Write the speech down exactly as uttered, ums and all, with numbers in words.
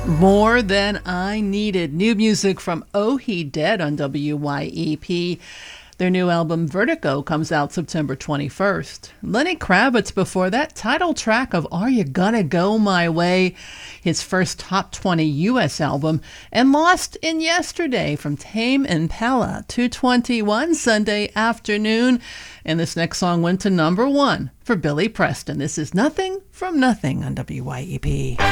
More Than I Needed. New music from Oh He Dead on W Y E P. Their new album Vertigo comes out September twenty-first. Lenny Kravitz before that, title track of Are You Gonna Go My Way, his first top twenty U S album, and Lost in Yesterday from Tame Impala, two twenty-one Sunday afternoon. And this next song went to number one for Billy Preston. This is Nothing from Nothing on W Y E P.